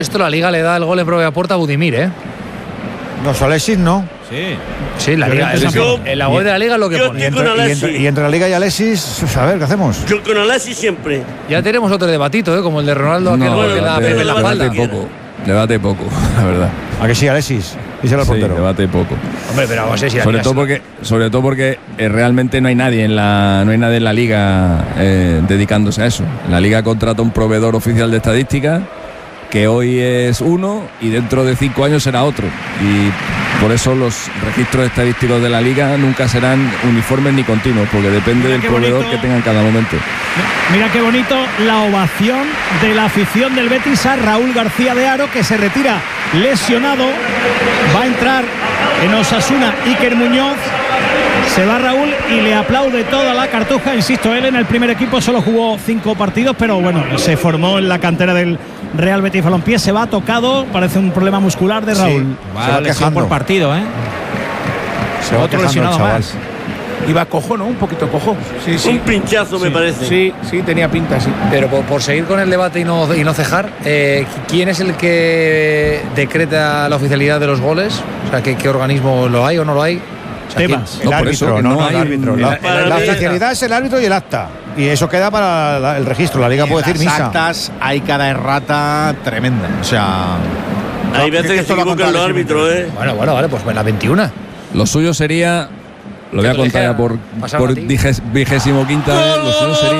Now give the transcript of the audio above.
Esto la Liga le da el gol en propia puerta a Budimir, ¿eh? No, Alexis no. Sí, la Liga. En la web de la Liga es lo que pone. Y entre la Liga y Alexis, a ver, ¿qué hacemos? Yo con Alexis siempre. Ya tenemos otro debatito, ¿eh? Como el de Ronaldo, aquel gol que da a Pepe en la espalda. Debate poco, la verdad. ¿A que sí, Alexis? Díselo al portero. Debate poco. Hombre, pero no sé si sobre todo porque realmente no hay nadie en la Liga dedicándose a eso. La Liga contrata un proveedor oficial de estadística que hoy es uno y dentro de 5 años será otro. Y por eso los registros estadísticos de la Liga nunca serán uniformes ni continuos, porque depende del proveedor que tenga en cada momento. Mira qué bonito la ovación de la afición del Betis a Raúl García de Haro, que se retira lesionado. Va a entrar en Osasuna Iker Muñoz. Se va Raúl y le aplaude toda la Cartuja. Insisto, él en el primer equipo solo jugó 5 partidos, pero bueno, se formó en la cantera del Real Betis Balompié. Se va tocado, parece un problema muscular de Raúl. Sí, se va quejando por partido, ¿eh? Se va otro lesionado más. Iba cojo, ¿no? Un poquito cojo. Sí. Un pinchazo, me parece. Sí, tenía pinta, sí. Pero por seguir con el debate y no cejar, ¿quién es el que decreta la oficialidad de los goles? O sea, ¿qué organismo lo hay o no lo hay? O sea, Tebas. El árbitro, el árbitro. La oficialidad es el árbitro y el acta. Y eso queda para el registro. La Liga puede decir misa. En las actas hay cada errata tremenda. O sea, hay veces que se equivocan los árbitros, ¿eh? Bueno, vale, pues la 21. Lo suyo sería, lo voy a contar ya por 25ª vez, lo suyo sería